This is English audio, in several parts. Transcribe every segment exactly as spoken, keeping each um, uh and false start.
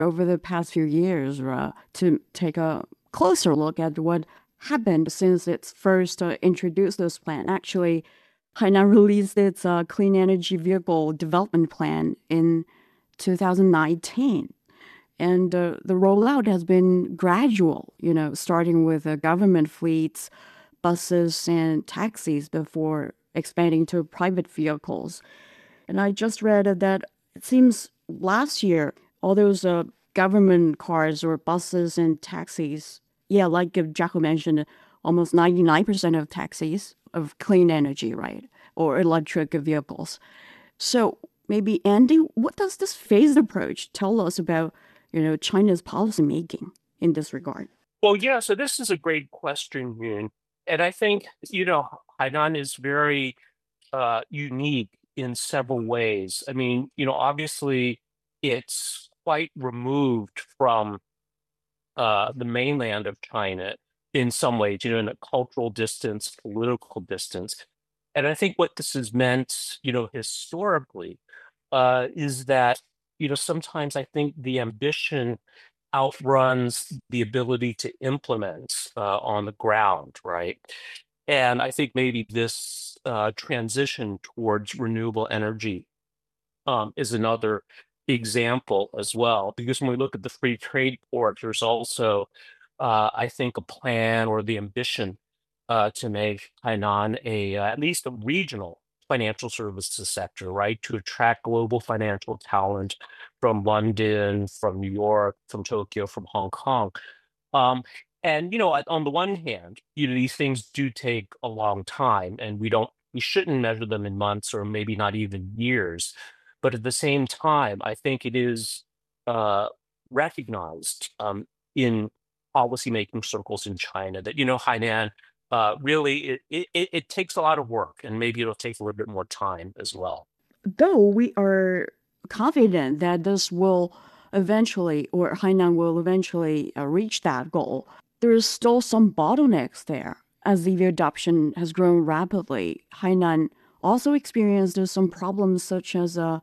over the past few years uh, to take a closer look at what happened since it's first uh, introduced this plan. Actually, Hainan released its uh, clean energy vehicle development plan in two thousand nineteen. And uh, the rollout has been gradual, you know, starting with uh, government fleets, buses, and taxis before expanding to private vehicles. And I just read that it seems last year, all those uh, government cars or buses and taxis, yeah, like uh, Jaco mentioned, almost ninety-nine percent of taxis of clean energy, right? Or electric vehicles. So maybe, Andy, what does this phased approach tell us about, you know, China's policy making in this regard? Well, yeah, so this is a great question, Yun. And I think, you know, Hainan is very uh, unique in several ways. I mean, you know, obviously it's quite removed from uh, the mainland of China in some ways, you know, in a cultural distance, political distance. And I think what this has meant, you know, historically, uh, is that, you know, sometimes I think the ambition outruns the ability to implement uh, on the ground, right? And I think maybe this uh, transition towards renewable energy um, is another example as well. Because when we look at the free trade port, there's also, uh, I think, a plan or the ambition uh, to make Hainan a uh, at least a regional financial services sector, right? To attract global financial talent from London, from New York, from Tokyo, from Hong Kong. Um, and you know, on the one hand, you know, these things do take a long time, and we don't, we shouldn't measure them in months or maybe not even years. But at the same time, I think it is uh, recognized um, in policymaking circles in China that, you know, Hainan uh, really it, it it takes a lot of work, and maybe it'll take a little bit more time as well. Though we are confident that this will eventually, or Hainan will eventually uh, reach that goal, there is still some bottlenecks there. As the adoption has grown rapidly, Hainan also experienced some problems such as uh,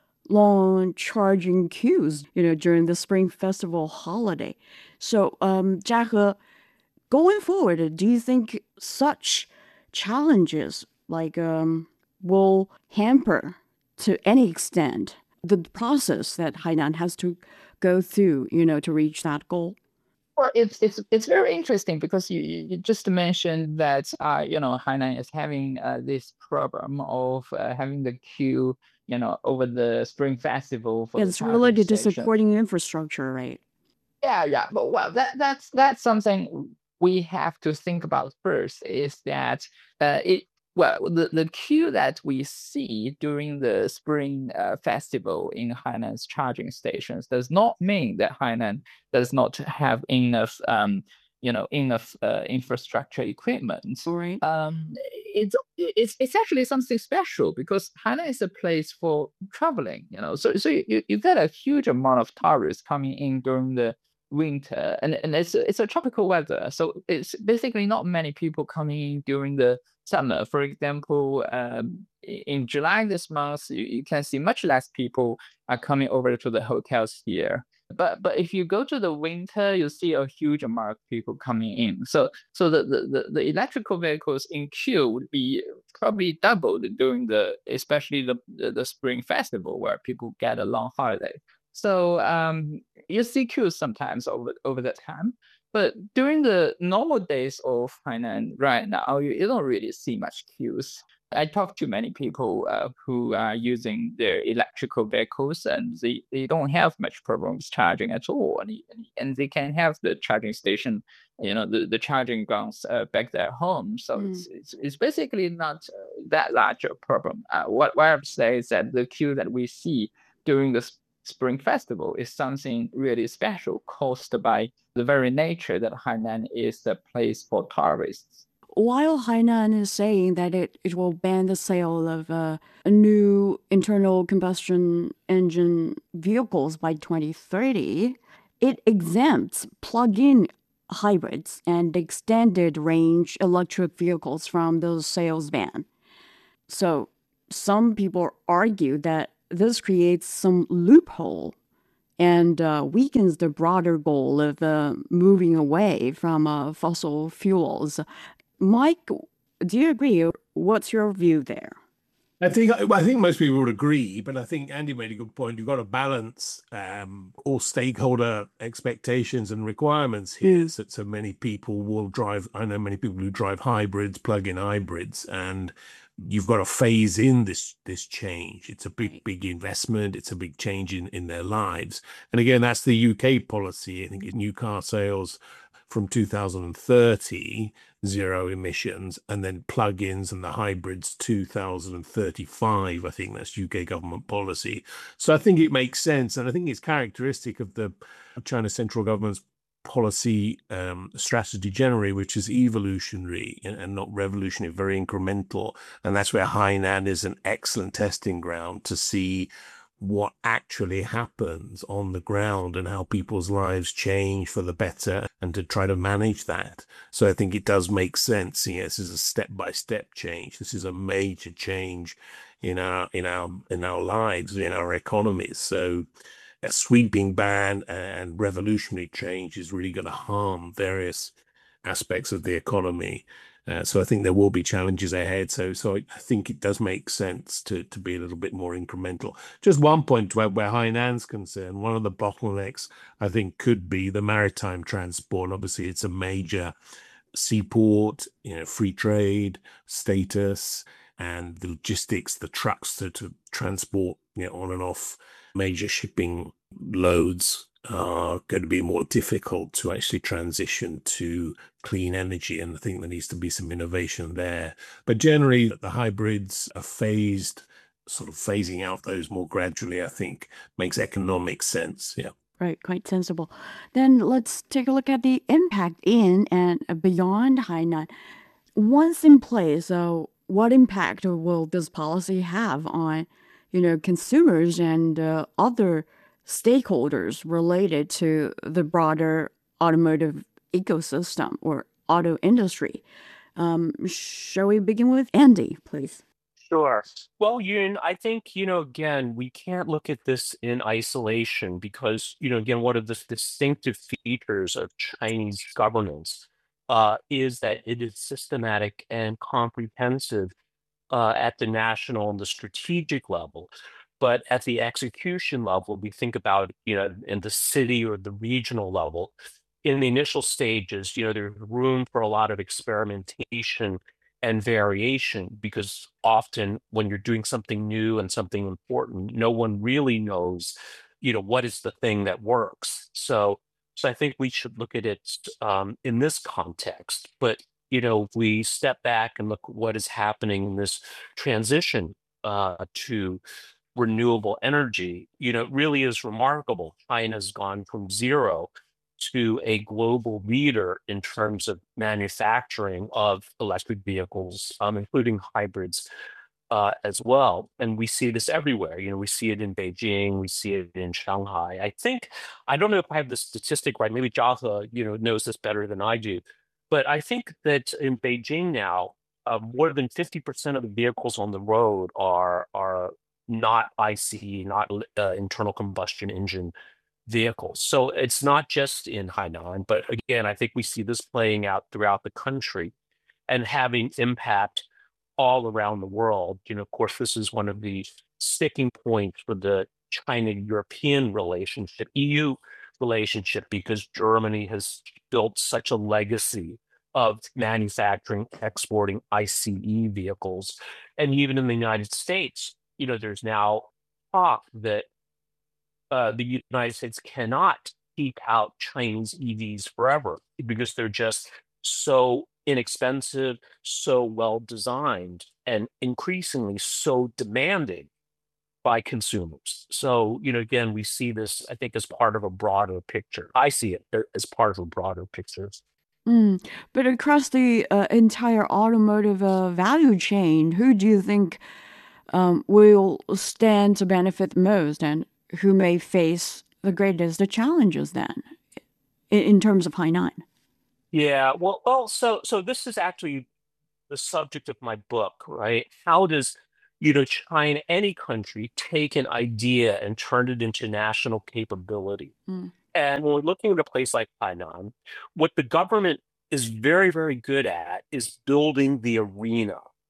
long charging queues, you know, during the Spring Festival holiday. So, um, Jiahe, going forward, do you think such challenges like um, will hamper to any extent the process that Hainan has to go through, you know, to reach that goal? Well, it's it's it's very interesting because you, you you just mentioned that uh you know Hainan is having uh, this problem of uh, having the queue you know over the Spring Festival for the It's charging related to station. supporting infrastructure, right? Yeah, yeah, but well, that that's that's something we have to think about first. Is that uh, it well the, the queue that we see during the Spring uh, Festival in Hainan's charging stations does not mean that Hainan does not have enough um you know enough uh, infrastructure equipment. All right. Um, it's it's it's actually something special because Hainan is a place for traveling. You know, so so you you get a huge amount of tourists coming in during the winter, and, and it's it's a tropical weather, so it's basically not many people coming in during the summer. For example, um, in July this month, you, you can see much less people are coming over to the hotels here. But but if you go to the winter, you see a huge amount of people coming in. So so the the, the, the electrical vehicles in queue would be probably doubled during the especially the, the the spring festival where people get a long holiday. So um, you see queues sometimes over over that time. But during the normal days of Hainan right now, you, you don't really see much queues. I talk to many people uh, who are using their electrical vehicles, and they, they don't have much problems charging at all, and, and they can have the charging station, you know, the, the charging grounds uh, back their home. So Mm. it's, it's it's basically not uh, that large a problem. Uh, what what I would say is that the queue that we see during the Spring Festival is something really special caused by the very nature that Hainan is a place for tourists. While Hainan is saying that it, it will ban the sale of uh, new internal combustion engine vehicles by twenty thirty, it exempts plug in hybrids and extended range electric vehicles from those sales ban. So some people argue that this creates some loophole and uh, weakens the broader goal of uh, moving away from uh, fossil fuels. Mike, do you agree? What's your view there? I think I think most people would agree, but I think Andy made a good point. You've got to balance um, all stakeholder expectations and requirements here. Mm. So, so many people will drive. I know many people who drive hybrids, plug-in hybrids, and you've got to phase in this this change. It's a big, big investment. It's a big change in in their lives. And again, that's the U K policy. I think it's new car sales from two thousand thirty, zero emissions, and then plug-ins and the hybrids two thousand thirty-five. I think that's U K government policy. So I think it makes sense. And I think it's characteristic of the China central government's policy um, strategy generally, which is evolutionary and not revolutionary, very incremental. And that's where Hainan is an excellent testing ground to see what actually happens on the ground and how people's lives change for the better and to try to manage that. So I think it does make sense. Yes, this is a step-by-step change. This is a major change in our in our in our lives, in our economies. So a sweeping ban and revolutionary change is really going to harm various aspects of the economy. Uh, so I think there will be challenges ahead. So so I think it does make sense to to be a little bit more incremental. Just one point where, where Hainan's concerned, one of the bottlenecks I think could be the maritime transport. Obviously, it's a major seaport, you know, free trade status, and the logistics, the trucks to, to transport, you know, on and off major shipping loads are going to be more difficult to actually transition to clean energy. And I think there needs to be some innovation there. But generally, the hybrids are phased, sort of phasing out those more gradually, I think makes economic sense. Yeah. Right, quite sensible. Then let's take a look at the impact in and beyond Hainan. Once in place, uh, what impact will this policy have on, you know, consumers and uh, other stakeholders related to the broader automotive ecosystem or auto industry? Um, shall we begin with Andy, please? Sure. Well, Yun, I think, you know, again, we can't look at this in isolation because, you know, again, one of the distinctive features of Chinese governance uh, is that it is systematic and comprehensive uh, at the national and the strategic level. But at the execution level, we think about, you know, in the city or the regional level, in the initial stages, you know, there's room for a lot of experimentation and variation because often when you're doing something new and something important, no one really knows, you know, what is the thing that works. So, so I think we should look at it um, in this context. But you know, if we step back and look at what is happening in this transition uh, to renewable energy, you know, it really is remarkable. China's gone from zero to a global leader in terms of manufacturing of electric vehicles, um, including hybrids uh, as well. And we see this everywhere. You know, we see it in Beijing, we see it in Shanghai. I think, I don't know if I have the statistic right, maybe Jia, you know, knows this better than I do, but I think that in Beijing now, uh, more than fifty percent of the vehicles on the road are are not I C E, not uh, internal combustion engine vehicles. So it's not just in Hainan, but again, I think we see this playing out throughout the country and having impact all around the world. You know, of course, this is one of the sticking points for the China-European relationship, E U relationship, because Germany has built such a legacy of manufacturing, exporting I C E vehicles. And even in the United States, you know, there's now talk that uh, the United States cannot keep out Chinese E Vs forever because they're just so inexpensive, so well designed, and increasingly so demanding by consumers. So, you know, again, we see this, I think, as part of a broader picture. I see it as part of a broader picture. Mm. But across the uh, entire automotive uh, value chain, who do you think um, will stand to benefit most and who may face the greatest challenges then in, in terms of Hainan? Yeah, well, well, so so this is actually the subject of my book, right? How does you know, China, any country, take an idea and turn it into national capability. Mm. And when we're looking at a place like Hainan, what the government is very, very good at is building the arena